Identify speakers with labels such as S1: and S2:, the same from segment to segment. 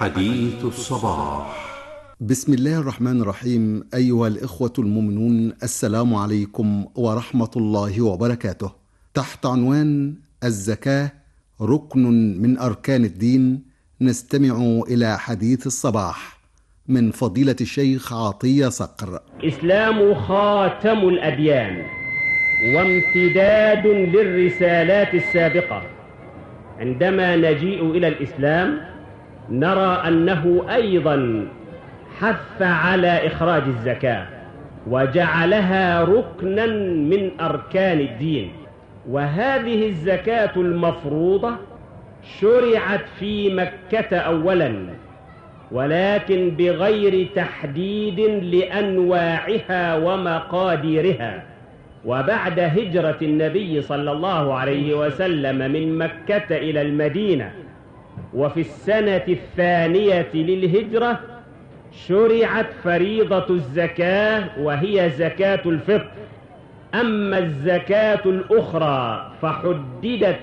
S1: حديث الصباح.
S2: بسم الله الرحمن الرحيم. أيها الإخوة المؤمنون، السلام عليكم ورحمة الله وبركاته. تحت عنوان الزكاة ركن من أركان الدين، نستمع إلى حديث الصباح من فضيلة الشيخ عطية صقر.
S3: إسلام خاتم الأديان وامتداد للرسالات السابقة. عندما نجيء إلى الإسلام نرى أنه أيضا حث على إخراج الزكاة وجعلها ركنا من أركان الدين، وهذه الزكاة المفروضة شرعت في مكة أولا، ولكن بغير تحديد لأنواعها ومقاديرها. وبعد هجرة النبي صلى الله عليه وسلم من مكة إلى المدينة وفي السنة الثانية للهجرة شرعت فريضة الزكاة وهي زكاة الفطر. أما الزكاة الأخرى فحددت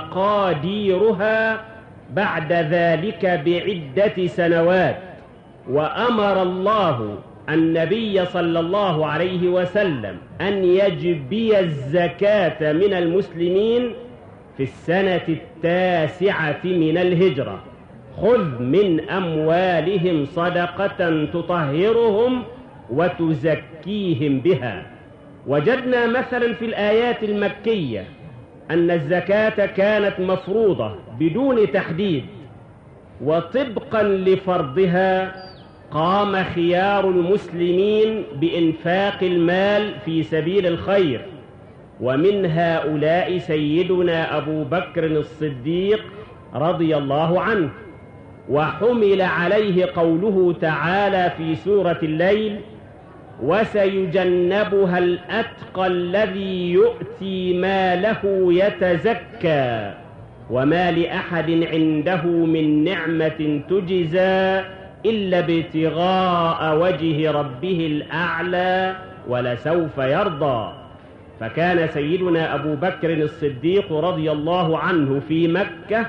S3: مقاديرها بعد ذلك بعدة سنوات، وأمر الله النبي صلى الله عليه وسلم أن يجبي الزكاة من المسلمين في السنة التاسعة من الهجرة. خذ من أموالهم صدقة تطهرهم وتزكيهم بها. وجدنا مثلا في الآيات المكية أن الزكاة كانت مفروضة بدون تحديد، وطبقا لفرضها قام خيار المسلمين بإنفاق المال في سبيل الخير، ومن هؤلاء سيدنا أبو بكر الصديق رضي الله عنه. وحمل عليه قوله تعالى في سورة الليل: وسيجنبها الأتقى الذي يؤتي ماله يتزكى وما لأحد عنده من نعمة تجزى إلا ابتغاء وجه ربه الأعلى ولسوف يرضى. فكان سيدنا أبو بكر الصديق رضي الله عنه في مكة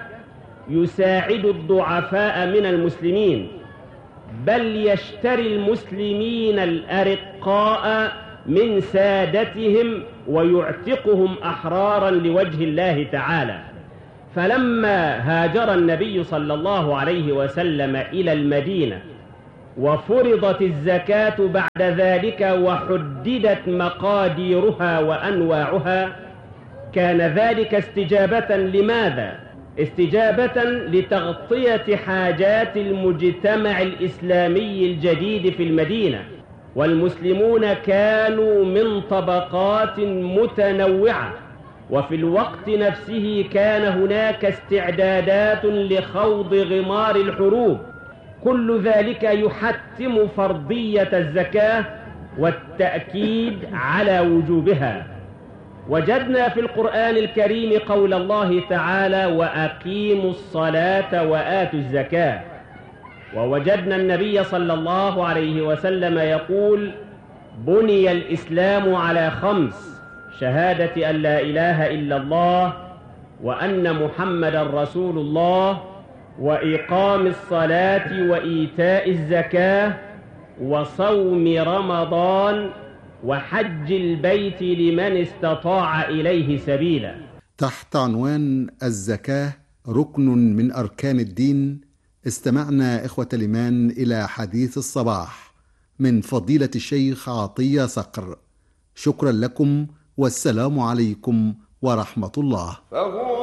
S3: يساعد الضعفاء من المسلمين، بل يشتري المسلمين الأرقاء من سادتهم ويعتقهم أحرارا لوجه الله تعالى. فلما هاجر النبي صلى الله عليه وسلم إلى المدينة وفرضت الزكاة بعد ذلك وحددت مقاديرها وأنواعها، كان ذلك استجابة لماذا؟ استجابة لتغطية حاجات المجتمع الإسلامي الجديد في المدينة، والمسلمون كانوا من طبقات متنوعة، وفي الوقت نفسه كان هناك استعدادات لخوض غمار الحروب. كل ذلك يحتم فرضية الزكاة والتأكيد على وجوبها. وجدنا في القرآن الكريم قول الله تعالى: وأقيموا الصلاة وآتوا الزكاة. ووجدنا النبي صلى الله عليه وسلم يقول: بني الإسلام على 5: شهادة أن لا إله إلا الله وأن محمد رسول الله وإقام الصلاة وإيتاء الزكاة وصوم رمضان وحج البيت لمن استطاع إليه سبيلا.
S2: تحت عنوان الزكاة ركن من أركان الدين، استمعنا إخوة الإيمان إلى حديث الصباح من فضيلة الشيخ عطية صقر. شكرا لكم، والسلام عليكم ورحمة الله.